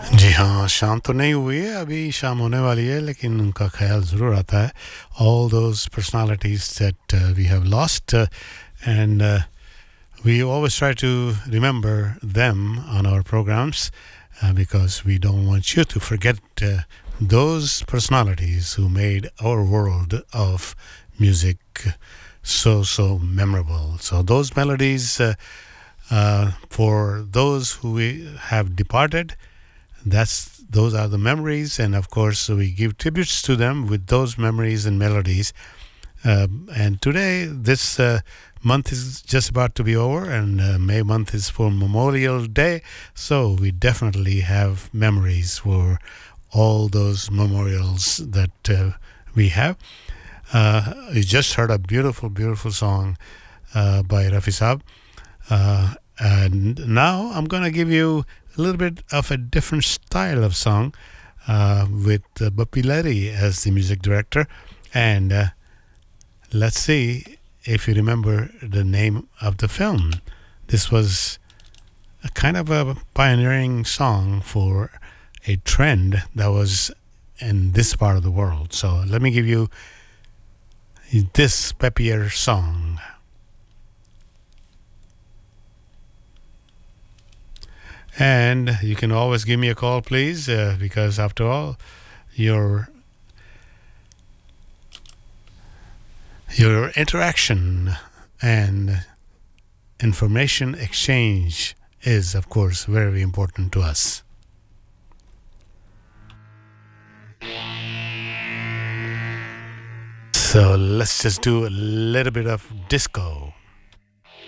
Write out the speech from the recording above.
जी हाँ, शाम तो नहीं हुई है, अभी शाम होने वाली है, लेकिन उनका ख़्याल ज़रूर आता है. All those personalities that we have lost, and we always try to remember them on our programs because we don't want you to forget those personalities who made our world of music so memorable. So those melodies, for those who we have departed, those are the memories, and of course we give tributes to them with those memories and melodies. And today, this month is just about to be over, and May month is for Memorial Day, so we definitely have memories for all those memorials that we have. You just heard a beautiful song by Rafi Saab. And now I'm going to give you a little bit of a different style of song with Bappi Lahiri as the music director. And let's see if you remember the name of the film. This was a kind of a pioneering song for a trend that was in this part of the world. So let me give you this peppier song. And you can always give me a call, please, because after all, your interaction and information exchange is, of course, very important to us. So let's just do a little bit of disco.